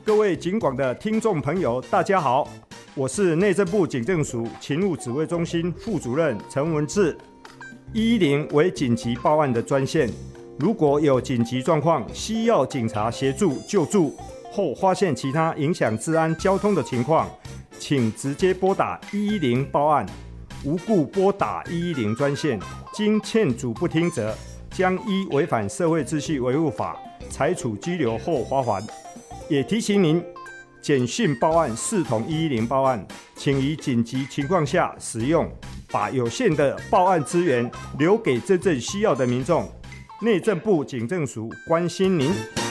各位警广的听众朋友，大家好，我是内政部警政署勤务指挥中心副主任陈文志。110为紧急报案的专线，如果有紧急状况需要警察协助救助，或发现其他影响治安交通的情况，请直接拨打110报案。无故拨打110专线，经劝阻不听者，将依违反社会秩序维护法裁处拘留或罚款。也提醒您，简讯报案视同110报案，请于紧急情况下使用，把有限的报案资源留给真正需要的民众。内政部警政署关心您。